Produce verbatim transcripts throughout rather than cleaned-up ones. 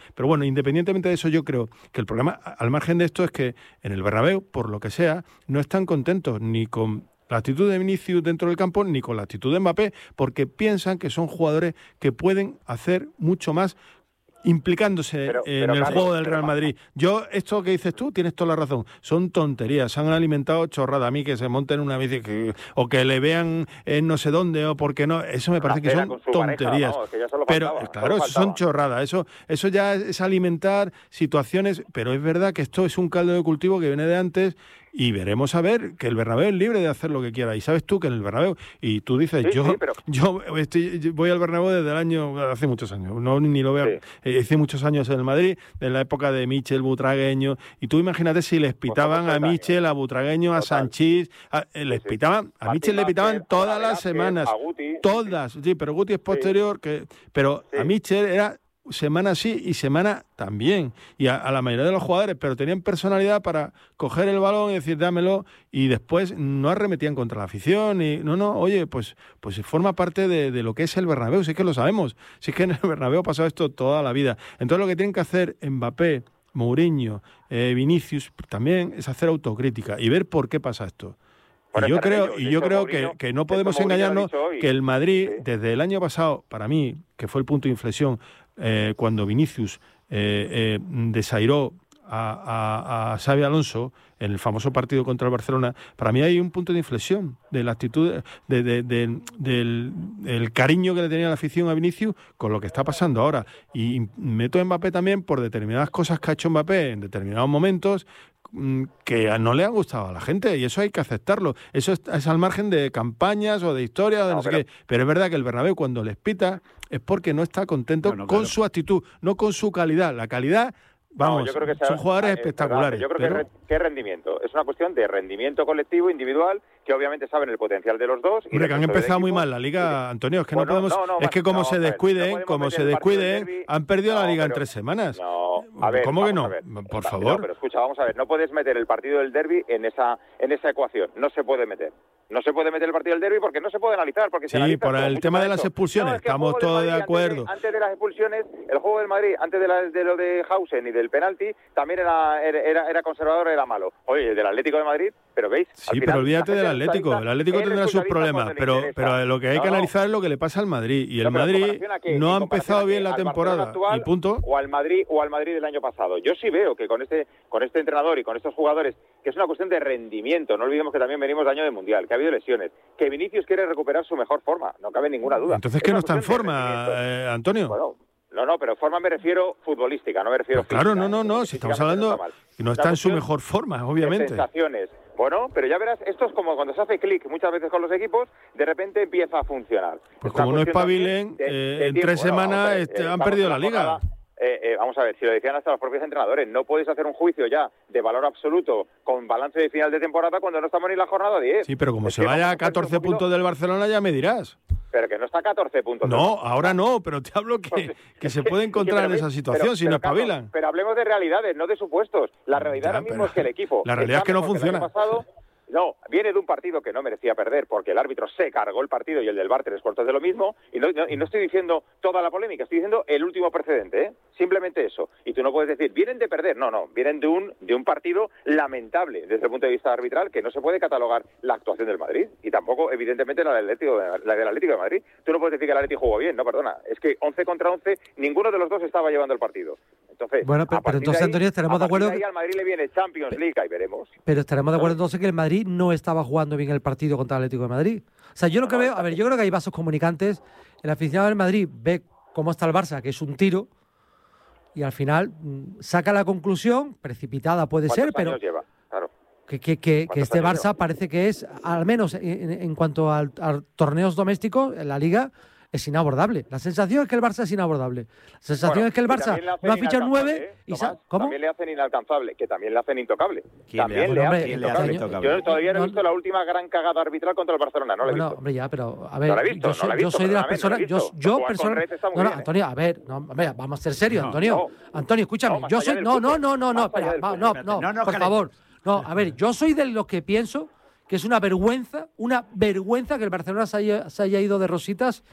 Pero bueno, independientemente de eso, yo creo que el problema, al margen de esto, es que en el Bernabéu, por lo que sea, no están contentos ni con la actitud de Vinicius dentro del campo ni con la actitud de Mbappé, porque piensan que son jugadores que pueden hacer mucho más implicándose pero, en pero, el Carlos, juego del Real Madrid. Yo, esto que dices tú, tienes toda la razón. Son tonterías. Se han alimentado chorrada. A mí que se monten en una bici que, o que le vean en no sé dónde o porque no. Eso me parece que son tonterías. Pareja, vamos, que pero, faltaba, claro, eso son chorradas. Eso, eso ya es alimentar situaciones. Pero es verdad que esto es un caldo de cultivo que viene de antes. Y veremos a ver que el Bernabéu es libre de hacer lo que quiera. Y sabes tú que en el Bernabéu, y tú dices, sí, yo sí, pero... yo estoy, voy al Bernabéu desde el año, hace muchos años, no ni lo veo, sí. Hice muchos años en el Madrid, en la época de Michel, Butragueño, y tú imagínate si les pitaban pues a Michel, a Butragueño, a Sanchís, a, les pitaban, a Michel le pitaban todas las semanas, todas, sí, pero Guti es posterior, sí. que, pero sí. a Michel era semana sí y semana también, y a, a la mayoría de los jugadores, pero tenían personalidad para coger el balón y decir dámelo, y después no arremetían contra la afición, y no, no, oye, pues pues forma parte de, de lo que es el Bernabéu, si es que lo sabemos, si es que en el Bernabéu ha pasado esto toda la vida. Entonces lo que tienen que hacer Mbappé, Mourinho, eh, Vinicius, también es hacer autocrítica y ver por qué pasa esto. Y yo creo, y yo creo que, que no podemos engañarnos que el Madrid, sí. desde el año pasado, para mí, que fue el punto de inflexión, eh, cuando Vinicius eh, eh, desairó a, a, a Xabi Alonso en el famoso partido contra el Barcelona, para mí hay un punto de inflexión de la actitud, de, de, de, del, del cariño que le tenía la afición a Vinicius con lo que está pasando ahora. Y meto a Mbappé también por determinadas cosas que ha hecho Mbappé en determinados momentos, que no le han gustado a la gente, y eso hay que aceptarlo. Eso es, es al margen de campañas o de historias, de no, no sé pero... qué. Pero es verdad que el Bernabéu, cuando les pita, es porque no está contento no, no, con claro. su actitud, no con su calidad. La calidad, vamos, no, yo creo que sea, son jugadores eh, espectaculares. Yo creo pero... que es rendimiento. Es una cuestión de rendimiento colectivo, individual, que obviamente saben el potencial de los dos. Hombre, que han empezado muy mal la Liga, sí. Antonio, es que bueno, no podemos... No, no, es que como no, se descuiden, no como se descuiden, han perdido no, la Liga pero, en tres semanas. No, a ver, ¿Cómo que no? Por favor. No, pero escucha, vamos a ver, no puedes meter el partido del derbi en esa en esa ecuación. No se puede meter. No se puede meter el partido del derbi porque no se puede analizar. Porque sí, se por el tema de las expulsiones, no, es que estamos todos de acuerdo. Antes de, antes de las expulsiones, el juego del Madrid, antes de, la, de lo de Hausen y del penalti, también era, era, era conservador, era malo. Oye, del Atlético de Madrid, pero veis... Sí, final, pero olvídate del Atlético. El Atlético tendrá sus problemas, pero, pero lo que hay no, que analizar es lo que le pasa al Madrid. Y el no, Madrid que, no ha empezado bien la temporada, actual, y punto. O al Madrid o al Madrid del año pasado. Yo sí veo que con este con este entrenador y con estos jugadores, que es una cuestión de rendimiento, no olvidemos que también venimos de año de Mundial, que ha habido lesiones, que Vinicius quiere recuperar su mejor forma, no cabe ninguna duda. Entonces, ¿qué no está en forma, eh, Antonio? Bueno, no, no, pero forma me refiero futbolística, no me refiero... Pues claro, física, no, no, no, si estamos hablando no que no está en su mejor forma, obviamente. Sensaciones. Bueno, pero ya verás, esto es como cuando se hace clic muchas veces con los equipos, de repente empieza a funcionar. Pues como no espabilen, de, de, de en tiempo, tres semanas bueno, este, eh, han perdido la Liga. Jornada, Eh, eh, vamos a ver, si lo decían hasta los propios entrenadores, no puedes hacer un juicio ya de valor absoluto con balance de final de temporada cuando no estamos ni en la jornada diez. Sí, pero como es se vaya a catorce puntos del Barcelona ya me dirás. Pero que no está a catorce puntos. No, ahora no, pero te hablo que, que se puede encontrar en esa situación pero, si pero, no espabilan. Carlos, pero hablemos de realidades, no de supuestos. La realidad ya, ahora mismo es que el equipo... La realidad es que no funciona. Pasado, no, viene de un partido que no merecía perder porque el árbitro se cargó el partido y el del V A R tres cuartos de lo mismo, y no, no, y no estoy diciendo toda la polémica, estoy diciendo el último precedente, ¿eh? Simplemente eso. Y tú no puedes decir, vienen de perder, no, no, vienen de un de un partido lamentable desde el punto de vista arbitral, que no se puede catalogar la actuación del Madrid, y tampoco, evidentemente, la del Atlético de, la del Atlético de Madrid. Tú no puedes decir que el Atlético jugó bien, no, perdona, es que once contra once, ninguno de los dos estaba llevando el partido. Entonces, bueno, pero, pero entonces, ahí, Antonio, estaremos de acuerdo... De ahí al Madrid le viene Champions League, ahí veremos. Pero estaremos de acuerdo entonces que el Madrid no estaba jugando bien el partido contra el Atlético de Madrid. O sea, yo lo que veo, a ver, yo creo que hay vasos comunicantes. El aficionado del Madrid ve cómo está el Barça, que es un tiro, y al final mmm, saca la conclusión, precipitada puede ser, pero lleva? Claro. que, que, que, que este Barça lleva? Parece que es, al menos en, en cuanto a, a torneos domésticos, en la Liga, es inabordable. La sensación es que el Barça es inabordable. La sensación bueno, es que el Barça no ha fichado nueve y Tomás, ¿cómo? También le hacen inalcanzable, que también le hacen intocable. ¿Quién también le hace, ¿quién le hace intocable? Yo todavía no, no he visto la última gran cagada arbitral contra el Barcelona, no la he bueno, visto. Hombre, ya, pero a ver, no la he visto, yo soy, no la he visto, yo soy de las personas, yo, yo personalmente, no, no, bien, Antonio, a ver, no, a ver, vamos a ser serios, Antonio, no, Antonio, escúchame, no, yo soy, no, no, no, no, no, espera, no, no, no, no, por favor, no, a ver, yo soy de los que pienso que es una vergüenza, una vergüenza que el Barcelona se haya, se haya ido de rositas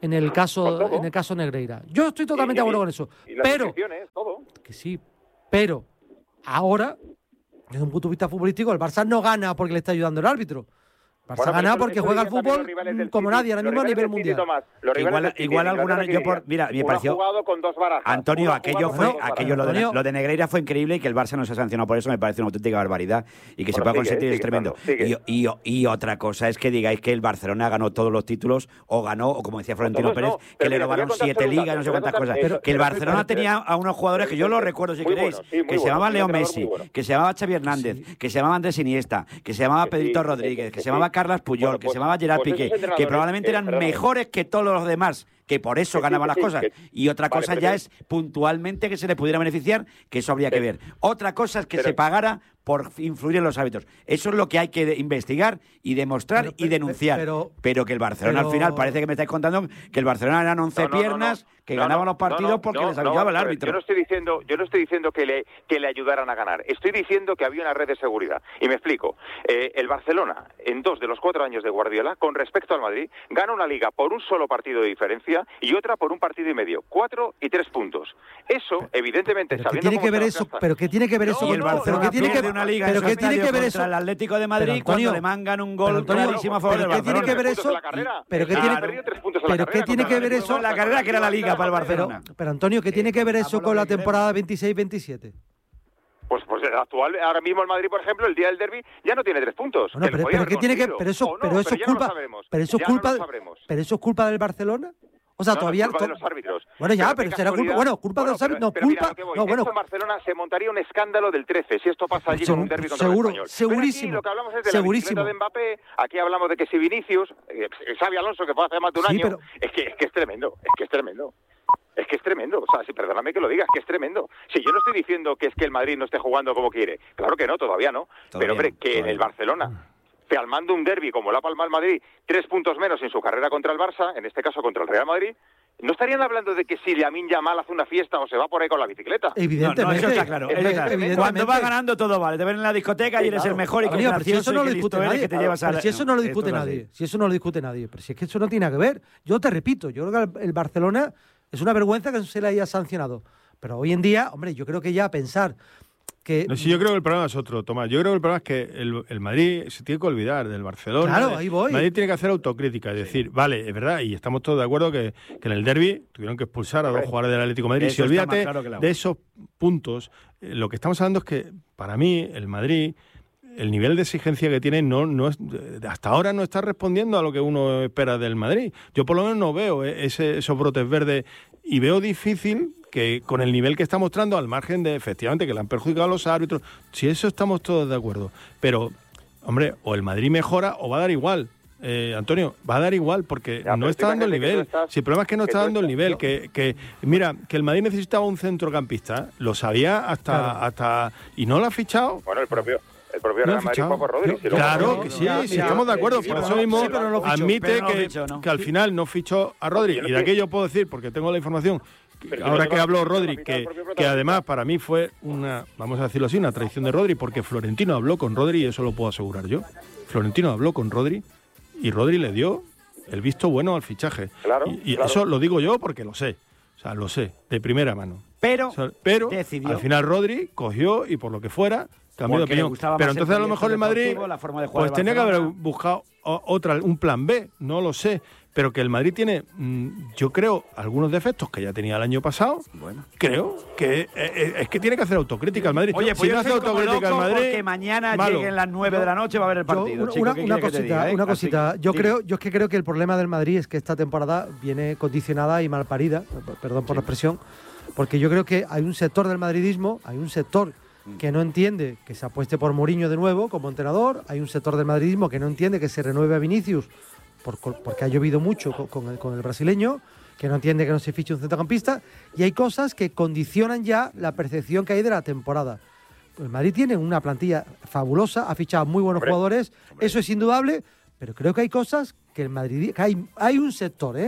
en el caso en el caso Negreira. Yo estoy totalmente de acuerdo con eso. Y las Pero decisiones, todo. que sí, pero ahora, desde un punto de vista futbolístico, el Barça no gana porque le está ayudando el árbitro. Barça Bueno, gana eso- porque eso juega al dicen también los fútbol rivales del como City. nadie, ahora Los mismo a rivales nivel del City, mundial. Tomás, los rivales Igual- del City, igual ¿qué alguna- pasa que yo por- dirían? mira, me Uno ha pareció- jugado con dos barajas. Antonio, Uno ha aquello jugado fue, con dos aquello lo de, Antonio. lo de Negreira fue increíble y que el Barça no se ha sancionado por eso me parece una auténtica barbaridad y que se Bueno, pueda sigue, consentir es sigue tremendo. estando, sigue. Y, y- y otra cosa es que digáis que el Barcelona ganó todos los títulos o ganó, o como decía Florentino todos Pérez, no, que pero le mira, te voy a robaron contar siete solo un ligas, dato, no sé te voy a cuántas contar- cosas. pero- que el pero- Barcelona pero- tenía a unos jugadores que yo los recuerdo si muy queréis, bueno, sí, muy que se bueno, llamaban sí, Leo un entrenador Messi, muy bueno. que se llamaba Xavi Hernández, que se llamaba Andrés Iniesta, que se llamaba Que Pedrito sí, Rodríguez, que que se sí. llamaba Carles Puyol, Bueno, que pues- se llamaba Gerard pues esos Piqué, que entrenadores, probablemente eh, eran perdóname. mejores que todos los demás, que por eso Que sí, ganaban que las sí, cosas. que- Y otra Vale, cosa pero ya que- es puntualmente que se le pudiera beneficiar, que eso habría que Pero- ver. Otra cosa es que pero- se pagara por influir en los hábitos. Eso es lo que hay que de- investigar y demostrar Pero- y denunciar. pero- Pero, que el Barcelona pero- al final parece que me estáis contando que el Barcelona eran once No, no, no, piernas, no. que No, ganaban no, los partidos no, no, porque no, les no, ayudaba el a ver, árbitro. Yo no estoy diciendo, yo no estoy diciendo que le que le ayudaran a ganar. Estoy diciendo que había una red de seguridad. Y me explico. Eh, el Barcelona, en dos de los cuatro años de Guardiola, con respecto al Madrid, gana una liga por un solo partido de diferencia y otra por un partido y medio. Cuatro y tres puntos. Eso, evidentemente, Pero ¿qué sabiendo tiene cómo que ver está la eso? plaza- Pero ¿qué tiene que ver No, eso Y con el no, Barcelona pero qué tiene que pierde una liga pero en su qué tiene estadio que ver contra eso? el Atlético de Madrid Pero, Antonio, cuando le mangan un gol pero, Antonio, clarísimo a favor del pero ¿qué tiene Barcelona. que ver Tres puntos eso? en la carrera. Pero ¿qué El tiene- Madrid perdió tres puntos en la pero ¿qué carrera tiene contra que ver el eso? Atlético de La carrera que era la liga para el Pero, Barcelona. pero Antonio, ¿qué tiene que ver eso Vamos, con lo la que temporada veintiséis veintisiete? Pues, pues el actual, ahora mismo el Madrid, por ejemplo, el día del derbi ya no tiene tres puntos. Bueno, que lo pero, podía pero haber ¿qué tiene que conseguido. pero eso O no, pero eso es ya no lo culpa sabremos. pero eso es Ya no culpa lo sabremos. pero eso es culpa del Barcelona? O sea, No, no, todavía es culpa to- de los árbitros. Bueno, ya, Pero pero qué será culpa, casualidad. bueno, culpa de Bueno, los árbitros, no, pero mira, culpa, lo que voy. no, bueno, Esto en Barcelona se montaría un escándalo del trece si esto pasa allí Seguro- con un derbi contra seguro, el Español. segurísimo, Pero aquí lo que hablamos es de segurísimo. la bicicleta de Mbappé, aquí hablamos de que si Vinicius, eh, Xavi Alonso, que fue hace más de un Sí, año, pero- es, que, es que es tremendo, es que es tremendo. Es que es tremendo, o sea, si perdóname que lo digas, que es tremendo. Si yo no estoy diciendo que es que el Madrid no esté jugando como quiere, claro que no, todavía no. Todavía pero hombre, no, que en todavía el no. Barcelona, palmando un derbi como la palma el Madrid, tres puntos menos en su carrera contra el Barça, en este caso contra el Real Madrid, ¿no estarían hablando de que si Lamine Yamal hace una fiesta o se va por ahí con la bicicleta? No, no, evidentemente. eso está claro. evi- eso está claro. evidentemente. Cuando vas ganando todo vale. Te ven en la discoteca y Sí, eres claro. el mejor y Antonio, pero si gracioso eso no y lo que discute listo eres, nadie, que te llevas a pero la- si eso no lo esto discute es así. nadie, si eso no lo discute nadie, pero si es que eso no tiene nada que ver. Yo te repito, yo creo que el el Barcelona es una vergüenza que se le haya sancionado. Pero hoy en día, hombre, yo creo que ya pensar que... No, sí, yo creo que el problema es otro, Tomás. Yo creo que el problema es que el, el Madrid se tiene que olvidar del Barcelona. Claro, ahí voy. El Madrid tiene que hacer autocrítica, es decir, vale, es verdad, y estamos todos de acuerdo que, que en el derbi tuvieron que expulsar a dos jugadores del Atlético de Madrid. Eso Si está olvídate más claro que el agua. de esos puntos, eh, lo que estamos hablando es que, para mí, el Madrid, el nivel de exigencia que tiene, no, no es, hasta ahora no está respondiendo a lo que uno espera del Madrid. Yo por lo menos no veo eh, ese, esos brotes verdes y veo difícil que con el nivel que está mostrando, al margen de, efectivamente, que le han perjudicado a los árbitros, si eso estamos todos de acuerdo. Pero, hombre, o el Madrid mejora o va a dar igual. Eh, Antonio, va a dar igual porque Ya, no pero está tú dando el imagínate que nivel. tú estás- Si el problema es que no que está tú dando el estás- nivel, yo- que, que mira, que el Madrid necesitaba un centrocampista, lo sabía hasta, Claro. hasta y no lo ha fichado. Bueno, el propio, el propio No Real ha Madrid fichado. fue por Rodri. si luego- Claro no, que no, sí, mira, sí, mira, estamos de acuerdo. sí, Por pero eso no- mismo sí, pero no lo fichó, admite pero no lo que, fichó, ¿no? que al final no fichó a Rodri. Yo no Y de estoy- aquello puedo decir, porque tengo la información, que Pero si ahora no que lo habló fichó, lo Rodri, fichó el que, propio que protagonista. además para mí fue una, vamos a decirlo así, una traición de Rodri, porque Florentino habló con Rodri y eso lo puedo asegurar yo. Florentino habló con Rodri y Rodri le dio el visto bueno al fichaje. Claro, y y claro. eso lo digo yo porque lo sé. O sea, lo sé, de primera mano. Pero, O sea, pero decidió. al final Rodri cogió y por lo que fuera cambió de Porque le opinión. gustaba Pero más el entonces a lo proyecto mejor el Madrid deportivo, la forma de jugar pues del tenía que haber Barcelona. buscado o- otra un plan B, no lo sé, pero que el Madrid tiene, mm, yo creo, algunos defectos que ya tenía el año pasado. Bueno. Creo que eh, eh, es que tiene que hacer autocrítica el Madrid. Oye, pues si yo no hace estoy como autocrítica el loco Madrid, porque mañana malo. lleguen las nueve de la noche va a haber el Yo, partido. una, chico, una- ¿qué una quieres que te cosita, diga, eh? una Así cosita. que, Yo dime. creo, yo es que creo que el problema del Madrid es que esta temporada viene condicionada y mal parida, perdón por la expresión, porque yo creo que hay un sector del madridismo, hay un sector que no entiende que se apueste por Mourinho de nuevo como entrenador, hay un sector del madridismo que no entiende que se renueve a Vinicius por- porque ha llovido mucho con, con el, con el brasileño, que no entiende que no se fiche un centrocampista, y hay cosas que condicionan ya la percepción que hay de la temporada. El Madrid tiene una plantilla fabulosa, ha fichado muy buenos Hombre, jugadores, eso es indudable, pero creo que hay cosas que el Madrid, que hay, hay un sector, ¿eh?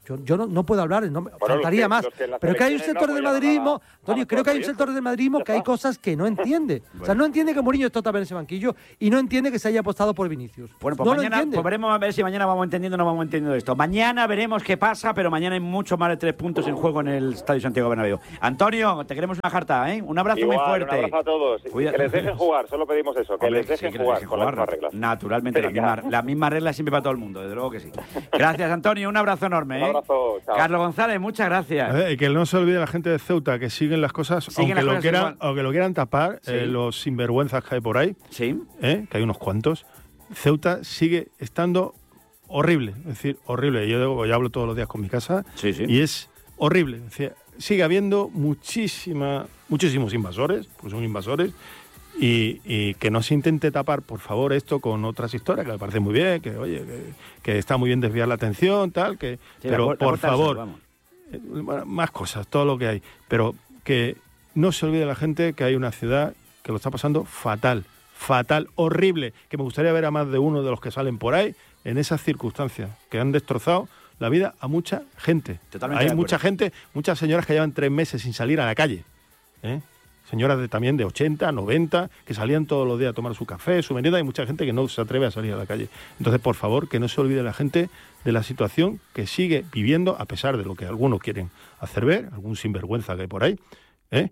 Yo, yo no, no puedo hablar, no, Bueno, faltaría que, más. Que pero que hay un sector no del madridismo, a, Antonio, a creo que hay un proyectos. sector del madridismo que hay cosas que no entiende. Bueno. O sea, no entiende que Mourinho está también en ese banquillo y no entiende que se haya apostado por Vinicius. Bueno, pues no mañana lo entiende. pues veremos a ver si mañana vamos entendiendo o no vamos entendiendo esto. Mañana veremos qué pasa, pero mañana hay mucho más de tres puntos en juego en el Estadio Santiago Bernabéu. Antonio, te queremos una jarta, ¿eh? Un abrazo Igual, muy fuerte. Un abrazo a todos. Cuida... Que les dejen jugar, solo pedimos eso, que Hombre, les dejen sí, que jugar les dejen con jugar, las mismas reglas. Naturalmente, las mismas, las mismas reglas siempre para todo el mundo, desde luego que sí. Gracias, Antonio, un abrazo enorme. ¿eh? Un abrazo, chao. Carlos González, muchas gracias. Eh, y que no se olvide la gente de Ceuta, que siguen las cosas, Siguen aunque, las lo cosas quieran, igual. aunque lo quieran tapar, Sí. eh, los sinvergüenzas que hay por ahí, Sí. eh, que hay unos cuantos, Ceuta sigue estando horrible, es decir, horrible. Yo, yo hablo todos los días con mi casa Sí, sí. y es horrible. Es decir, sigue habiendo muchísima, muchísimos invasores, pues son invasores, y, y que no se intente tapar, por favor, esto con otras historias, que me parece muy bien, que oye, que, que está muy bien desviar la atención, tal, que Sí, la pero pu- la por puerta del favor, sol, vamos. eh, bueno, más cosas, todo lo que hay, pero que no se olvide la gente que hay una ciudad que lo está pasando fatal, fatal, horrible, que me gustaría ver a más de uno de los que salen por ahí en esas circunstancias, que han destrozado la vida a mucha gente. Totalmente de Hay mucha acuerdo. gente, muchas señoras que llevan tres meses sin salir a la calle, ¿eh? Señoras de, también de ochenta, noventa, que salían todos los días a tomar su café, su merienda. Hay mucha gente que no se atreve a salir a la calle. Entonces, por favor, que no se olvide la gente de la situación que sigue viviendo, a pesar de lo que algunos quieren hacer ver, algún sinvergüenza que hay por ahí, ¿eh?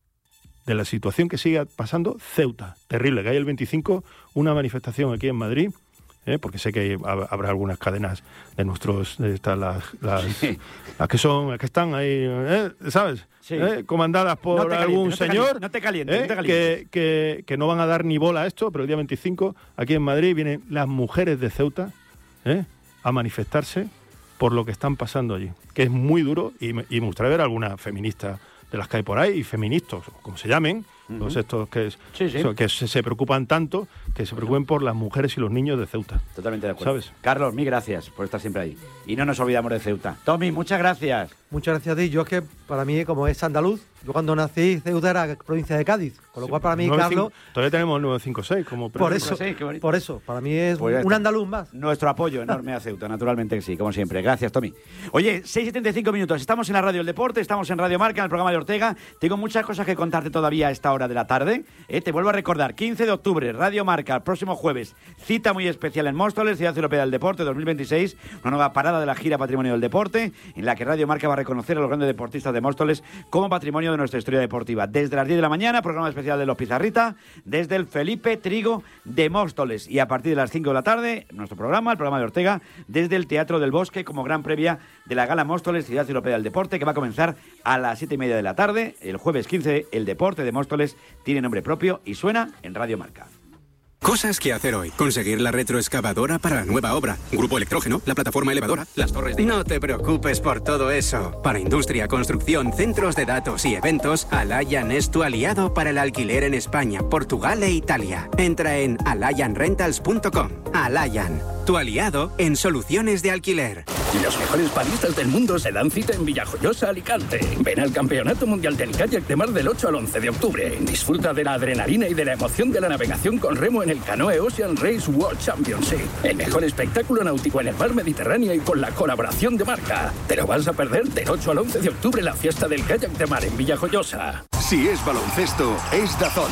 de la situación que sigue pasando Ceuta. Terrible, que hay el veinticinco una manifestación aquí en Madrid, ¿eh? porque sé que hay- hab- habrá algunas cadenas de nuestros, de estas, las, las, Sí. las que son, las que están ahí, ¿eh? ¿sabes? Sí. ¿Eh? Comandadas por No te calientes, algún no te señor. calientes, no te calientes, ¿eh? no te calientes. que, que, que no van a dar ni bola a esto, pero el día veinticinco, aquí en Madrid, vienen las mujeres de Ceuta, ¿eh? a manifestarse por lo que están pasando allí, que es muy duro, y me, y me gustaría ver alguna feminista de las que hay por ahí, y feministas, o como se llamen, Ujú. los estos que, es- Sí, sí. so- que se, se preocupan tanto, que se preocupen por las mujeres y los niños de Ceuta. Totalmente de acuerdo. ¿Sabes? Carlos, mil gracias por estar siempre ahí. Y no nos olvidamos de Ceuta. Tommy, muchas gracias. Muchas gracias a ti. Yo es que para mí, como es andaluz, yo cuando nací, Ceuta era provincia de Cádiz. Con lo cual, para mí, nueve Carlos, cinco todavía tenemos nueve cinco seis como por premio. eso, Sí, qué bonito. por eso, para mí es Pues ya un está. andaluz más. Nuestro apoyo enorme a Ceuta, naturalmente que sí, como siempre. Gracias, Tommy. Oye, seis y setenta y cinco minutos. Estamos en la Radio del Deporte, estamos en Radio Marca, en el programa de Ortega. Tengo muchas cosas que contarte todavía a esta hora de la tarde. Eh, te vuelvo a recordar, quince de octubre, Radio Marca, el próximo jueves. Cita muy especial en Móstoles, Ciudad Europea del Deporte dos mil veintiséis. Una nueva parada de la gira Patrimonio del Deporte, en la que Radio Marca va a reconocer a los grandes deportistas de Móstoles como patrimonio de nuestra historia deportiva. Desde las diez de la mañana, programa especial de los Pizarrita, desde el Felipe Trigo de Móstoles. Y a partir de las cinco de la tarde, nuestro programa, el programa de Ortega, desde el Teatro del Bosque, como gran previa de la Gala Móstoles, Ciudad Europea del Deporte, que va a comenzar a las siete y media de la tarde. El jueves quince, el deporte de Móstoles tiene nombre propio y suena en Radio Marca. Cosas que hacer hoy. Conseguir la retroexcavadora para la nueva obra. Grupo Electrógeno, la plataforma elevadora, las torres de... No te preocupes por todo eso. Para industria, construcción, centros de datos y eventos, Alayan es tu aliado para el alquiler en España, Portugal e Italia. Entra en alayan rentals punto com. Alayan, tu aliado en soluciones de alquiler. Los mejores paristas del mundo se dan cita en Villajoyosa, Alicante. Ven al Campeonato Mundial del Kayak de Mar del ocho al once de octubre. Disfruta de la adrenalina y de la emoción de la navegación con remo en el Canoe Ocean Race World Championship. El mejor espectáculo náutico en el mar Mediterráneo y con la colaboración de Marca. Te lo vas a perder del ocho al once de octubre, la fiesta del kayak de mar en Villajoyosa. Si es baloncesto, es Dazón.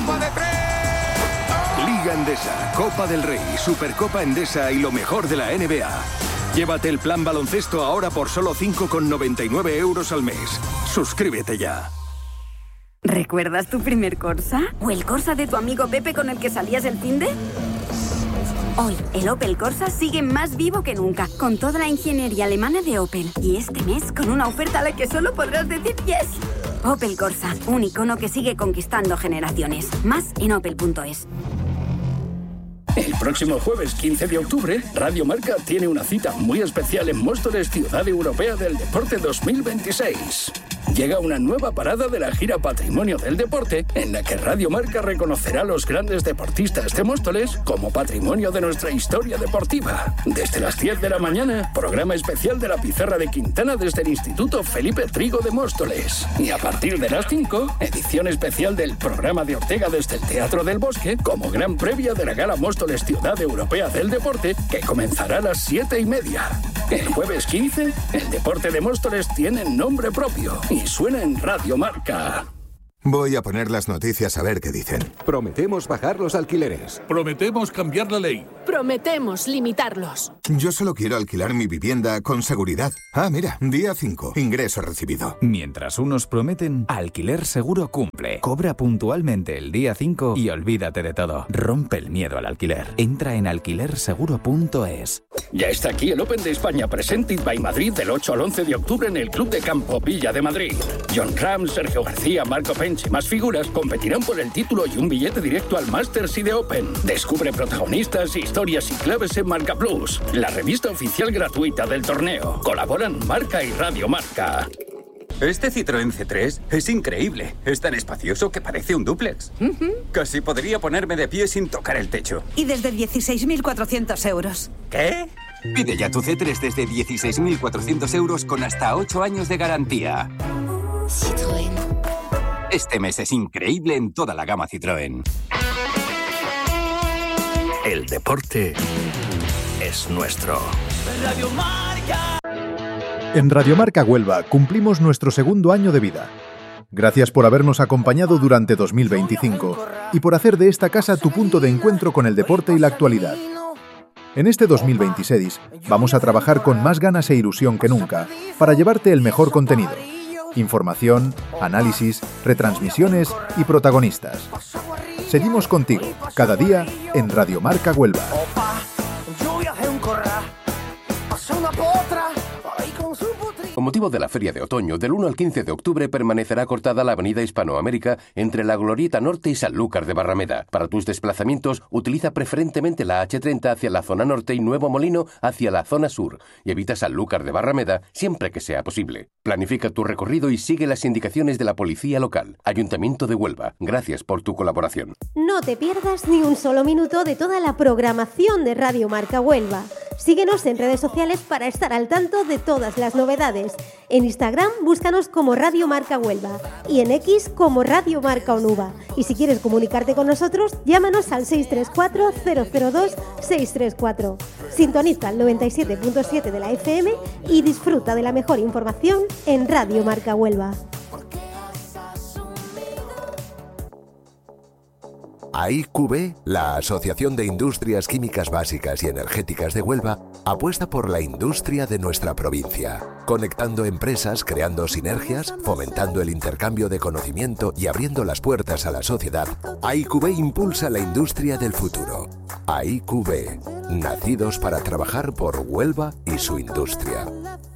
Liga Endesa, Copa del Rey, Supercopa Endesa y lo mejor de la N B A. Llévate el plan baloncesto ahora por solo cinco con noventa y nueve euros al mes. Suscríbete ya. ¿Recuerdas tu primer Corsa? ¿O el Corsa de tu amigo Pepe con el que salías el finde? Hoy, el Opel Corsa sigue más vivo que nunca, con toda la ingeniería alemana de Opel. Y este mes, con una oferta a la que solo podrás decir yes. Opel Corsa, un icono que sigue conquistando generaciones. Más en opel punto es. El próximo jueves quince de octubre, Radio Marca tiene una cita muy especial en Móstoles, Ciudad Europea del Deporte dos mil veintiséis. Llega una nueva parada de la gira Patrimonio del Deporte, en la que Radio Marca reconocerá a los grandes deportistas de Móstoles como patrimonio de nuestra historia deportiva. Desde las diez de la mañana, programa especial de la Pizarra de Quintana desde el Instituto Felipe Trigo de Móstoles. Y a partir de las cinco, edición especial del programa de Ortega desde el Teatro del Bosque, como gran previa de la Gala Móstoles Ciudad Europea del Deporte, que comenzará a las siete y media. El jueves quince, el deporte de Móstoles tiene nombre propio y suena en Radio Marca. Voy a poner las noticias a ver qué dicen. Prometemos bajar los alquileres. Prometemos cambiar la ley. Prometemos limitarlos. Yo solo quiero alquilar mi vivienda con seguridad. Ah, mira, día cinco, ingreso recibido. Mientras unos prometen, Alquiler Seguro cumple. Cobra puntualmente el día cinco y olvídate de todo. Rompe el miedo al alquiler. Entra en alquiler seguro punto es. Ya está aquí el Open de España Presented by Madrid del ocho al once de octubre en el Club de Campo Villa de Madrid. John Ram, Sergio García, Marco Pench y más figuras competirán por el título y un billete directo al Masters y de Open. Descubre protagonistas, historias y claves en Marca Plus, la revista oficial gratuita del torneo. Colaboran Marca y Radio Marca. Este Citroën C tres es increíble. Es tan espacioso que parece un dúplex. Uh-huh. Casi podría ponerme de pie sin tocar el techo. Y desde dieciséis mil cuatrocientos euros. ¿Qué? Pide ya tu C tres desde dieciséis mil cuatrocientos euros con hasta ocho años de garantía. Citroën. Este mes es increíble en toda la gama Citroën. El deporte es nuestro. Radio Marca. En Radio Marca Huelva cumplimos nuestro segundo año de vida. Gracias por habernos acompañado durante dos mil veinticinco y por hacer de esta casa tu punto de encuentro con el deporte y la actualidad. En este dos mil veintiséis vamos a trabajar con más ganas e ilusión que nunca para llevarte el mejor contenido. Información, análisis, retransmisiones y protagonistas. Seguimos contigo, cada día, en Radio Marca Huelva. Con motivo de la Feria de Otoño, del uno al quince de octubre permanecerá cortada la avenida Hispanoamérica entre la Glorieta Norte y Sanlúcar de Barrameda. Para tus desplazamientos, utiliza preferentemente la hache treinta hacia la zona norte y Nuevo Molino hacia la zona sur, y evita Sanlúcar de Barrameda siempre que sea posible. Planifica tu recorrido y sigue las indicaciones de la policía local. Ayuntamiento de Huelva, gracias por tu colaboración. No te pierdas ni un solo minuto de toda la programación de Radio Marca Huelva. Síguenos en redes sociales para estar al tanto de todas las novedades. En Instagram búscanos como Radio Marca Huelva y en X como Radio Marca Onuba. Y si quieres comunicarte con nosotros, llámanos al seis tres cuatro, cero cero dos, seis tres cuatro. Sintoniza el noventa y siete punto siete de la F M y disfruta de la mejor información en Radio Marca Huelva. A I Q B, la Asociación de Industrias Químicas Básicas y Energéticas de Huelva, apuesta por la industria de nuestra provincia, conectando empresas, creando sinergias, fomentando el intercambio de conocimiento y abriendo las puertas a la sociedad. A I Q B impulsa la industria del futuro. A I Q B, nacidos para trabajar por Huelva y su industria.